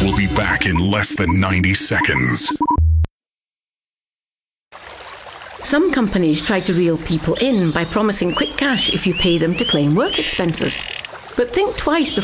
We'll be back in less than 90 seconds. Some companies try to reel people in by promising quick cash if you pay them to claim work expenses. But think twice before